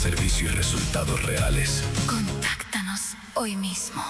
Servicio y resultados reales. Contáctanos hoy mismo.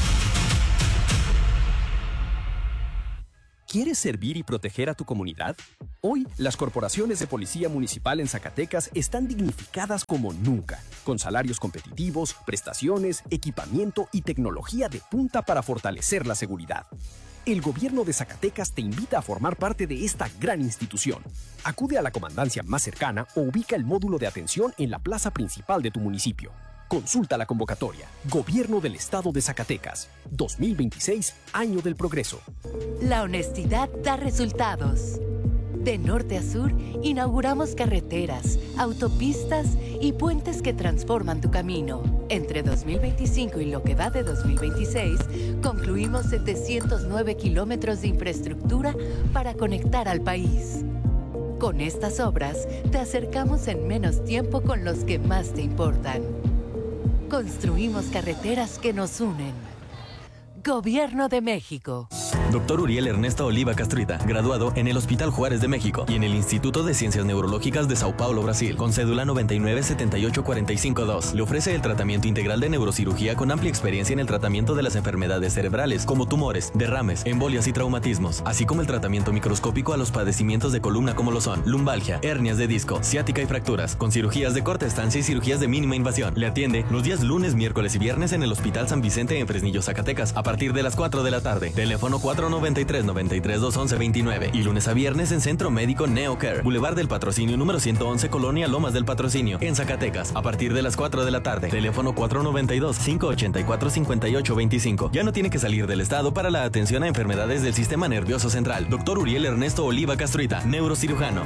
¿Quieres servir y proteger a tu comunidad? Hoy, las corporaciones de policía municipal en Zacatecas están dignificadas como nunca, con salarios competitivos, prestaciones, equipamiento y tecnología de punta para fortalecer la seguridad. El gobierno de Zacatecas te invita a formar parte de esta gran institución. Acude a la comandancia más cercana o ubica el módulo de atención en la plaza principal de tu municipio. Consulta la convocatoria. Gobierno del Estado de Zacatecas. 2026, Año del Progreso. La honestidad da resultados. De norte a sur, inauguramos carreteras, autopistas y puentes que transforman tu camino. Entre 2025 y lo que va de 2026, concluimos 709 kilómetros de infraestructura para conectar al país. Con estas obras, te acercamos en menos tiempo con los que más te importan. Construimos carreteras que nos unen. Gobierno de México. Dr. Uriel Ernesto Oliva Castruita, graduado en el Hospital Juárez de México y en el Instituto de Ciencias Neurológicas de Sao Paulo, Brasil, con cédula 9978452. Le ofrece el tratamiento integral de neurocirugía con amplia experiencia en el tratamiento de las enfermedades cerebrales, como tumores, derrames, embolias y traumatismos, así como el tratamiento microscópico a los padecimientos de columna como lo son lumbalgia, hernias de disco, ciática y fracturas, con cirugías de corta estancia y cirugías de mínima invasión. Le atiende los días lunes, miércoles y viernes en el Hospital San Vicente en Fresnillo, Zacatecas, a partir de las 4 de la tarde. Teléfono 493-93-211-29 y lunes a viernes en Centro Médico NeoCare, Boulevard del Patrocinio número 111, Colonia Lomas del Patrocinio, en Zacatecas, a partir de las 4 de la tarde. Teléfono 492-584-5825. Ya no tiene que salir del estado para la atención a enfermedades del sistema nervioso central. Dr. Uriel Ernesto Oliva Castruita, neurocirujano.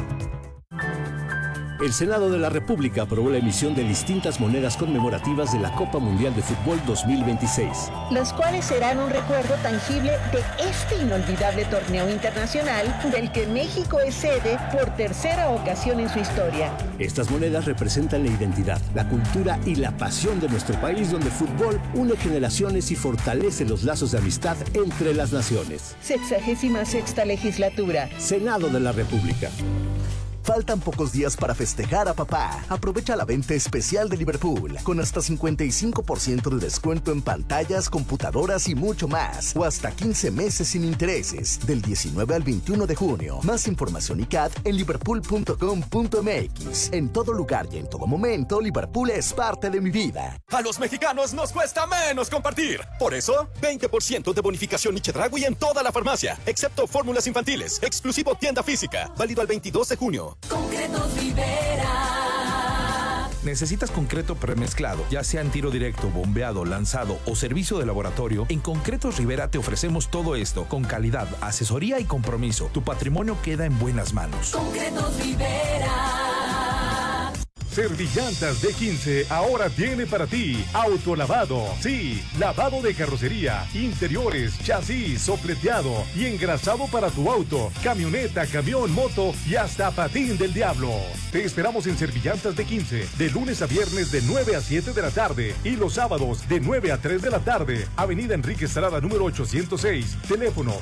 El Senado de la República aprobó la emisión de distintas monedas conmemorativas de la Copa Mundial de Fútbol 2026. Las cuales serán un recuerdo tangible de este inolvidable torneo internacional del que México es sede por tercera ocasión en su historia. Estas monedas representan la identidad, la cultura y la pasión de nuestro país, donde el fútbol une generaciones y fortalece los lazos de amistad entre las naciones. 66ª legislatura. Senado de la República. Faltan pocos días para festejar a papá. Aprovecha la venta especial de Liverpool, con hasta 55% de descuento en pantallas, computadoras y mucho más. O hasta 15 meses sin intereses, del 19 al 21 de junio. Más información y CAT en liverpool.com.mx. En todo lugar y en todo momento, Liverpool es parte de mi vida. A los mexicanos nos cuesta menos compartir. Por eso, 20% de bonificación y Chedraui en toda la farmacia, excepto fórmulas infantiles. Exclusivo tienda física. Válido al 22 de junio. Concretos Rivera. ¿Necesitas concreto premezclado, ya sea en tiro directo, bombeado, lanzado o servicio de laboratorio? En Concretos Rivera te ofrecemos todo esto con calidad, asesoría y compromiso. Tu patrimonio queda en buenas manos. Concretos Rivera. Servillantas D15 ahora tiene para ti autolavado. Sí, lavado de carrocería, interiores, chasis, sopleteado y engrasado para tu auto, camioneta, camión, moto y hasta patín del diablo. Te esperamos en Servillantas D15 de lunes a viernes de 9 a 7 de la tarde y los sábados de 9 a 3 de la tarde. Avenida Enrique Estrada número 806. Teléfono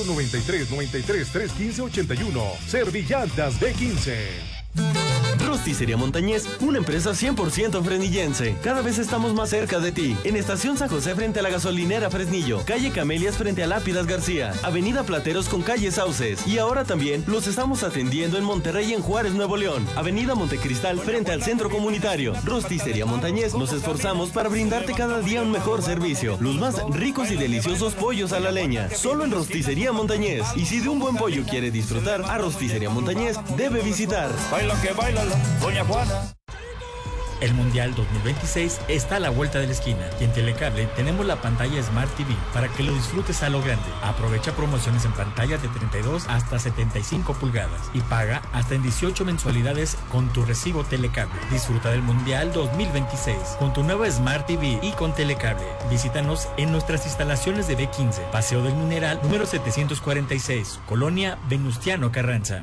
493-93-315-81. Servillantas D15. Rosticería Montañés, una empresa 100% fresnillense. Cada vez estamos más cerca de ti. En Estación San José frente a la gasolinera Fresnillo, calle Camelias frente a Lápidas García, avenida Plateros con calle Sauces. Y ahora también los estamos atendiendo en Monterrey y en Juárez, Nuevo León, avenida Montecristal frente al centro comunitario. Rosticería Montañés, nos esforzamos para brindarte cada día un mejor servicio. Los más ricos y deliciosos pollos a la leña, solo en Rosticería Montañés. Y si de un buen pollo quiere disfrutar, a Rosticería Montañés debe visitar. Baila que baila Doña Juana. El Mundial 2026 está a la vuelta de la esquina y en Telecable tenemos la pantalla Smart TV para que lo disfrutes a lo grande. Aprovecha promociones en pantallas de 32 hasta 75 pulgadas y paga hasta en 18 mensualidades con tu recibo Telecable. Disfruta del Mundial 2026 con tu nueva Smart TV y con Telecable. Visítanos en nuestras instalaciones de B15, Paseo del Mineral número 746, Colonia Venustiano Carranza.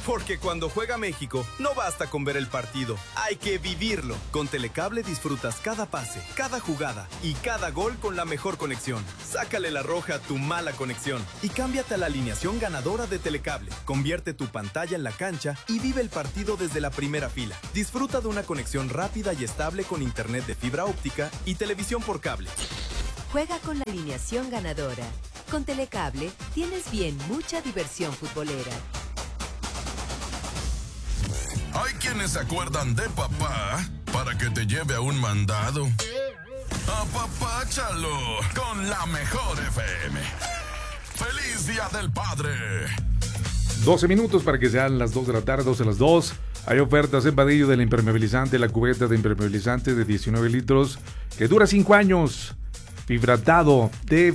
Porque cuando juega México, no basta con ver el partido, hay que vivirlo. Con Telecable disfrutas cada pase, cada jugada y cada gol con la mejor conexión. Sácale la roja a tu mala conexión y cámbiate a la alineación ganadora de Telecable. Convierte tu pantalla en la cancha y vive el partido desde la primera fila. Disfruta de una conexión rápida y estable con internet de fibra óptica y televisión por cable. Juega con la alineación ganadora. Con Telecable tienes bien mucha diversión futbolera. Hay quienes se acuerdan de papá para que te lleve a un mandado. Apapáchalo con la mejor FM. ¡Feliz Día del Padre! 12 minutos para que sean las 2 de la tarde, 12 a las 2. Hay ofertas en Vadillo del impermeabilizante, la cubeta de impermeabilizante de 19 litros que dura 5 años. Fibratado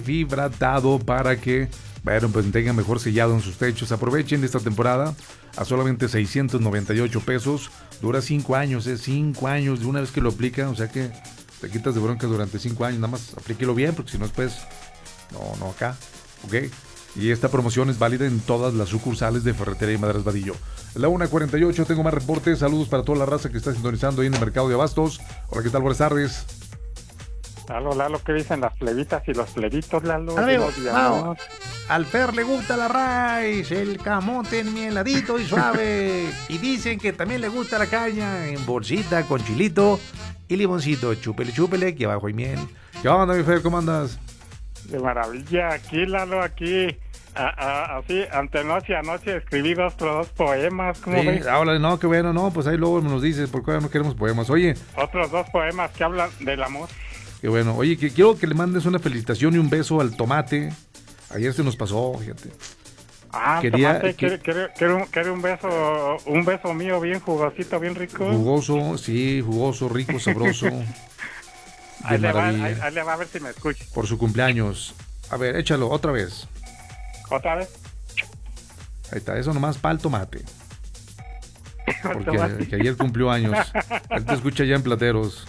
para que, bueno, pues tengan mejor sellado en sus techos. Aprovechen esta temporada a solamente 698 pesos. Dura 5 años, 5 años de una vez que lo aplican, o sea que te quitas de broncas durante 5 años. Nada más aplíquelo bien, porque si no después, no acá, ¿ok? Y esta promoción es válida en todas las sucursales de Ferretería y Maderas Vadillo. La 1:48, tengo más reportes. Saludos para toda la raza que está sintonizando ahí en el mercado de abastos. Hola, ¿qué tal? Buenas tardes. Lalo, ¿qué dicen las plebitas y los plebitos, Lalo? Al Fer le gusta la raíz, el camote enmieladito y suave. Y dicen que también le gusta la caña en bolsita con chilito y limoncito. Chúpele, que abajo hay miel. ¿Qué onda, mi Fer? ¿Cómo andas? De maravilla, aquí, Lalo, aquí. Así, anoche escribí dos poemas, ¿cómo ves? Ahora, no, qué bueno, no, pues ahí luego nos dices, porque ahora no queremos poemas. Oye. Otros 2 poemas que hablan del amor. Qué bueno. Oye, quiero que le mandes una felicitación y un beso al Tomate. Ayer se nos pasó, fíjate. Tomate, quiere un beso mío bien jugosito, bien rico. Jugoso, rico, sabroso. Ahí le va a ver si me escucha. Por su cumpleaños. A ver, échalo, otra vez. ¿Otra vez? Ahí está, eso nomás para el Tomate. Porque que ayer cumplió años. Él te escucha ya en Plateros.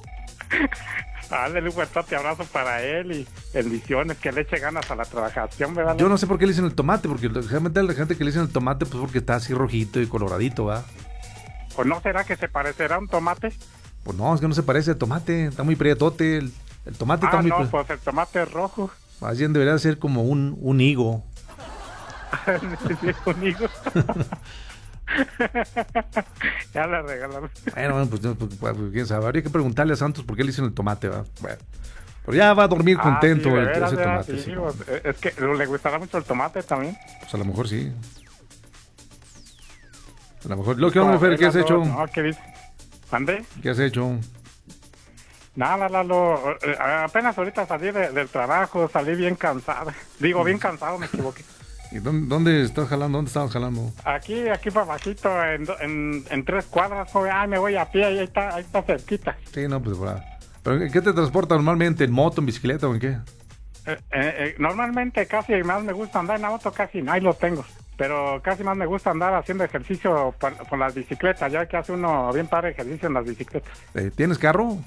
Dale un fuerte abrazo para él y bendiciones, que le eche ganas a la trabajación, ¿verdad? Yo no sé por qué le dicen el tomate, porque realmente la gente que le dicen el tomate, pues porque está así rojito y coloradito, ¿va? ¿Pues no será que se parecerá a un tomate? Pues no, es que no se parece al tomate, está muy prietote, el tomate está muy... pues el tomate es rojo. Más bien debería ser como un higo. Un higo. Ya le regalamos. Bueno, pues quién sabe, habría que preguntarle a Santos por qué le dicen el tomate, ¿va? Bueno, pero ya va a dormir contento ese tomate. Sí. Es que le gustará mucho el tomate también. Pues a lo mejor sí. A lo mejor. Lo que vamos a ver, ¿qué has hecho? No, ¿qué dice? ¿Ande? ¿Qué has hecho? Nada, Lalo. Apenas ahorita salí del trabajo, salí bien cansado. Digo, bien cansado, me equivoqué. ¿Y dónde estás jalando? ¿Dónde estabas jalando? Aquí para bajito, en 3 cuadras, joven. Ay, me voy a pie, ahí está cerquita. Sí, no, pues bueno. ¿Pero en qué te transporta normalmente? ¿En moto, en bicicleta o en qué? Normalmente casi más me gusta andar en la moto, casi no, ahí lo tengo. Pero casi más me gusta andar haciendo ejercicio con las bicicletas, ya que hace uno bien padre ejercicio en las bicicletas. ¿Tienes carro?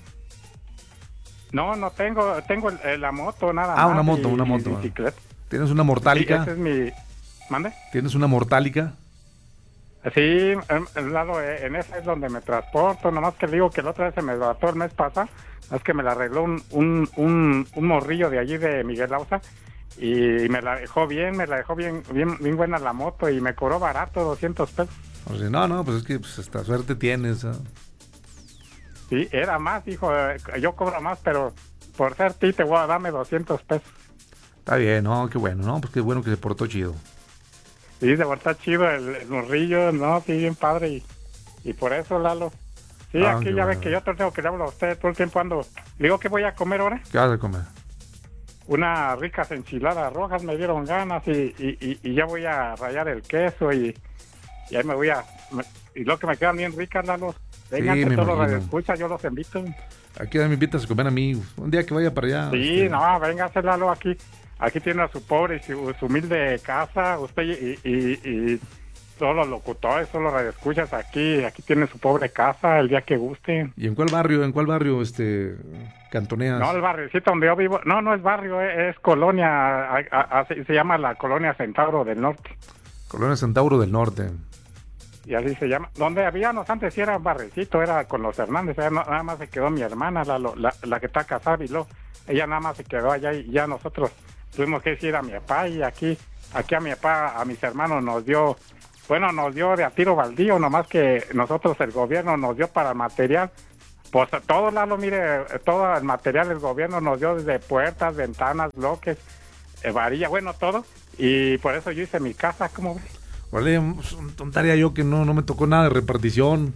No tengo la moto, nada más. Una moto. Bicicleta. ¿Tienes una mortálica? Sí, ese es mi... ¿Mande? ¿Tienes una mortálica? Sí, en esa es donde me transporto, nomás que le digo que la otra vez se me trató el mes pasado, es que me la arregló un morrillo de allí de Miguel Ausa y me la dejó bien buena la moto y me cobró barato, 200 pesos. O sea, no, pues es que esta suerte tienes. Sí, era más, hijo, yo cobro más, pero por ser ti te voy a darme 200 pesos. Está bien, qué bueno, pues qué bueno que se portó chido. Sí, de verdad chido el morrillo, sí, bien padre y por eso, Lalo. Sí, aquí ya ves que yo tengo que le hablo a usted todo el tiempo ando. Le digo que voy a comer ahora. ¿Qué vas a comer? Unas ricas enchiladas rojas, me dieron ganas y ya voy a rallar el queso y ahí me voy y lo que me quedan bien ricas, Lalo. Vengan, sí, que todos los escucha, yo los invito. Aquí me invitas a comer a mí, un día que vaya para allá. Sí, véngase, Lalo, aquí tiene a su pobre y su humilde casa, usted y todos los locutores, todos los radioescuchas, aquí tiene su pobre casa, el día que guste. ¿Y en cuál barrio cantoneas? No, el barriocito donde yo vivo, no es barrio, es colonia, se llama la Colonia Centauro del Norte. Colonia Centauro del Norte. y así se llama. Donde habíamos antes sí era un barrecito, era con los Hernández, nada más se quedó mi hermana, la que está casada, y luego ella nada más se quedó allá y ya nosotros tuvimos que ir a mi papá y aquí a mi papá, a mis hermanos nos dio de a tiro baldío, nomás que nosotros el gobierno nos dio para material. Pues todo, Lalo, mire, todo el material del gobierno nos dio desde puertas, ventanas, bloques, varilla, bueno, todo. Y por eso yo hice mi casa, ¿cómo ves? Vale, tontaría yo que no me tocó nada de repartición.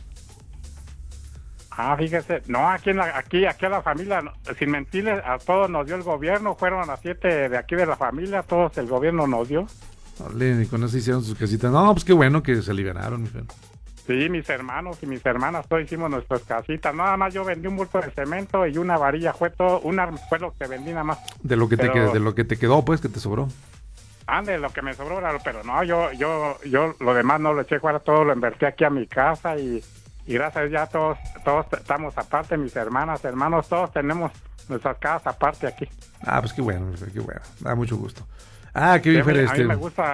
Fíjese, no, aquí a la familia, sin mentirles, a todos nos dio el gobierno, fueron a 7 de aquí de la familia, todos el gobierno nos dio. Vale, y con eso hicieron sus casitas. No, pues qué bueno que se alivianaron, mi fe. Sí, mis hermanos y mis hermanas todos hicimos nuestras casitas. Nada más yo vendí un bulto de cemento y una varilla, fue lo que vendí nada más. De lo que te quedó, pues, que te sobró. De lo que me sobró, pero no, yo lo demás no lo eché fuera, todo lo invertí aquí a mi casa y gracias a Dios ya todos estamos aparte, mis hermanas, hermanos, todos tenemos nuestras casas aparte aquí. Pues qué bueno, da mucho gusto. Qué diferente. A mí me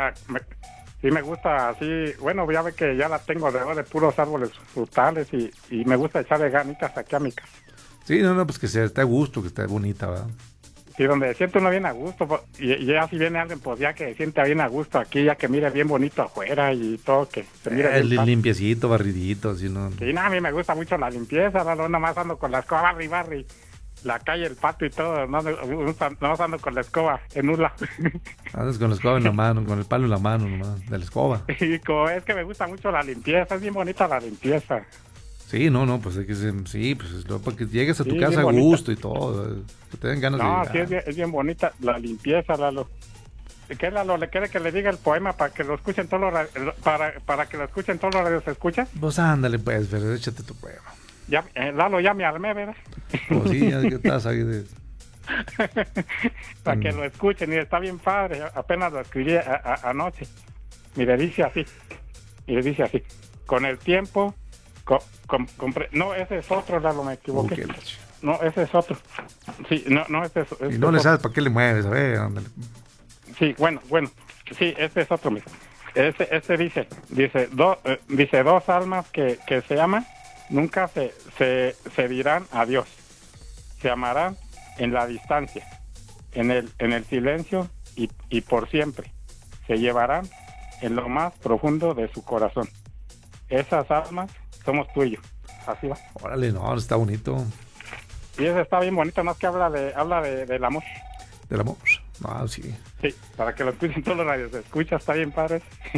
gusta así, bueno, ya ve que ya la tengo de puros árboles frutales y me gusta echarle ganitas aquí a mi casa. Sí, no, pues que esté a gusto, que esté bonita, ¿verdad? Sí, donde siente uno bien a gusto, y ya si viene alguien, pues ya que siente bien a gusto aquí, ya que mire bien bonito afuera y todo, que se mire bien limpiecito, barridito, así, ¿no? Sí, a mí me gusta mucho la limpieza, ¿no? Nomás ando con la escoba, barri, la calle, el patio y todo, no ando con la escoba en un lado. Andas con la escoba en la mano, con el palo en la mano nomás, de la escoba. Sí, es que me gusta mucho la limpieza, es bien bonita la limpieza. Sí, no, pues es que sí, pues es para que llegues a tu casa a gusto y todo, que te den ganas de llegar. Sí, es bien bonita la limpieza, Lalo. ¿Qué, Lalo? ¿Le quiere que le diga el poema para que lo escuchen todos los para que lo escuchen todos los radios? ¿Se escucha? Pues ándale, pues, pero échate tu poema. Ya, Lalo, ya me armé, ¿verdad? Pues sí, ya que estás ahí de... Para que lo escuchen, y está bien padre, apenas lo escribí anoche. Mire, dice así, con el tiempo... No, ese es otro, Lalo, me equivoqué. No, ese es otro. Sí, no, ese es y no le sabes para qué le mueves, a ver, ándale. Sí, bueno, sí, ese es otro mismo. Este dice dos almas que se aman, nunca se dirán adiós. Se amarán en la distancia, en el silencio y por siempre. Se llevarán en lo más profundo de su corazón. Esas almas somos tuyos, así va. Órale, no, está bonito. Y ese está bien bonito, más que habla del amor. ¿Del amor? Sí. Sí, para que lo escuchen todos los radios, se escucha, está bien padre.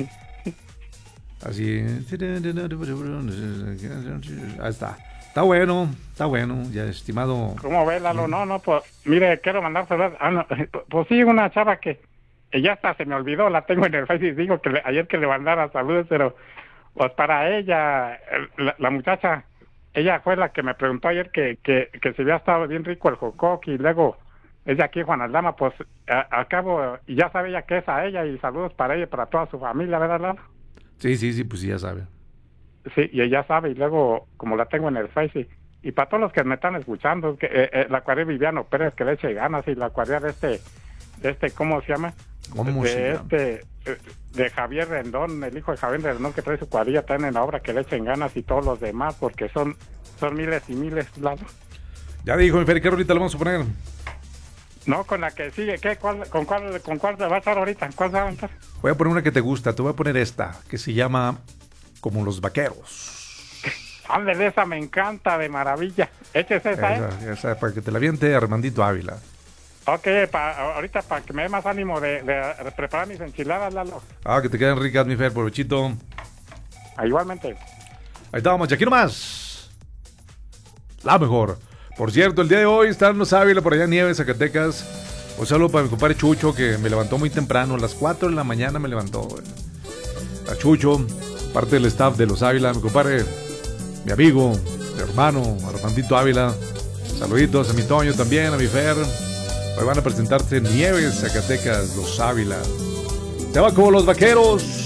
Así. Ahí está. Está bueno, ya estimado. ¿Cómo ve, Lalo? No, pues, mire, quiero mandar saludos. Pues sí, una chava que ya hasta se me olvidó, la tengo en el Facebook, digo que ayer que le mandara saludos, pero... Pues para ella, la muchacha, ella fue la que me preguntó ayer que si había estado bien rico el jocoque, y luego ella aquí, Juan Aldama, pues al cabo, y ya sabe ella que es a ella, y saludos para ella y para toda su familia, ¿verdad, Lalo? Sí, pues sí, ya sabe. Sí, y ella sabe, y luego, como la tengo en el Face, y para todos los que me están escuchando, que la cuadrilla Viviano Pérez, que le eche ganas, y la cuadrilla de este, ¿cómo se llama? De Javier Rendón, el hijo de Javier Rendón, que trae su cuadrilla también en la obra, que le echen ganas, y todos los demás, porque son miles y miles, Lalo. Ya dijo mi Fer, ¿qué rolita le vamos a poner? No, con la que sigue, ¿con cuál va a estar ahorita? ¿Cuál se va a aventar? Voy a poner una que te gusta, te voy a poner esta, que se llama Como los Vaqueros. Ándale, esa me encanta, de maravilla. Échese esa, para que te la aviente Armandito Ávila. Ok, ahorita para que me dé más ánimo de preparar mis enchiladas, Lalo. Que te queden ricas, mi Fer, provechito. Igualmente. Ahí estábamos, y aquí nomás. La mejor. Por cierto, el día de hoy está en Los Ávila, por allá en Nieves, Zacatecas. Un saludo para mi compadre Chucho, que me levantó muy temprano, a las 4 de la mañana me levantó. A Chucho, parte del staff de Los Ávila, mi compadre, mi amigo, mi hermano, Armandito Ávila. Saluditos a mi Toño también, a mi Fer. Hoy van a presentarse en Nieves, Zacatecas, Los Ávila. Se va como los vaqueros.